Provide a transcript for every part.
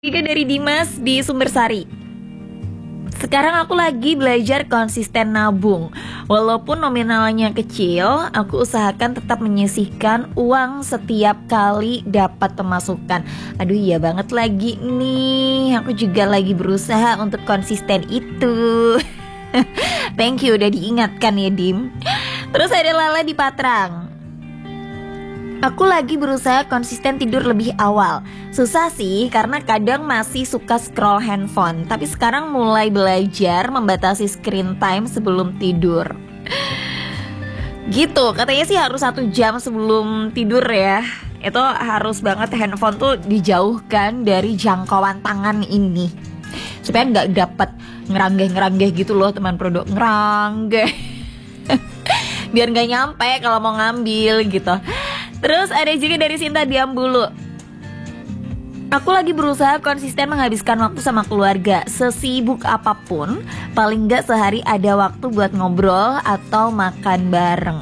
Juga dari Dimas di Sumbersari. Sekarang aku lagi belajar konsisten nabung. Walaupun nominalnya kecil, aku usahakan tetap menyisihkan uang setiap kali dapat pemasukan. Aduh iya banget lagi nih. Aku juga lagi berusaha untuk konsisten itu. Thank you udah diingatkan ya Dim. Terus ada Lala di Patrang. Aku lagi berusaha konsisten tidur lebih awal. Susah sih karena kadang masih suka scroll handphone. Tapi sekarang mulai belajar membatasi screen time sebelum tidur. Gitu, katanya sih harus 1 jam sebelum tidur ya. Itu harus banget handphone tuh dijauhkan dari jangkauan tangan ini, supaya gak dapet ngeranggeh-ngeranggeh gitu loh teman produk. Ngeranggeh biar gak nyampe kalau mau ngambil gitu. Terus ada juga dari Sinta Diambulu. Aku lagi berusaha konsisten menghabiskan waktu sama keluarga. Sesibuk apapun, paling gak sehari ada waktu buat ngobrol atau makan bareng.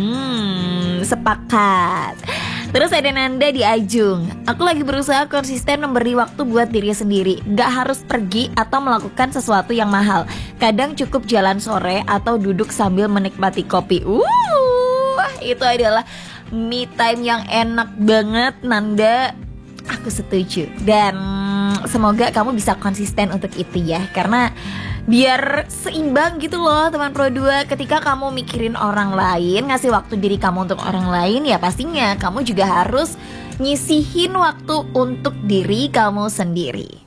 Sepakat. Terus ada Nanda di Ajung. Aku lagi berusaha konsisten memberi waktu buat diri sendiri. Gak harus pergi atau melakukan sesuatu yang mahal. Kadang cukup jalan sore atau duduk sambil menikmati kopi. Itu adalah me time yang enak banget Nanda. Aku setuju. Dan semoga kamu bisa konsisten untuk itu ya. Karena biar seimbang gitu loh teman Pro 2. Ketika kamu mikirin orang lain, ngasih waktu diri kamu untuk orang lain, ya pastinya kamu juga harus nyisihin waktu untuk diri kamu sendiri.